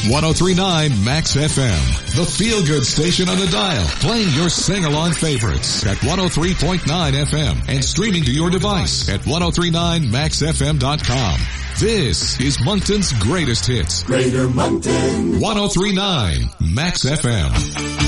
1039 Max FM, the feel-good station on the dial, playing your sing-along favorites at 103.9 FM and streaming to your device at 1039maxfm.com. This is Moncton's greatest hits. Greater Moncton. 1039 Max FM.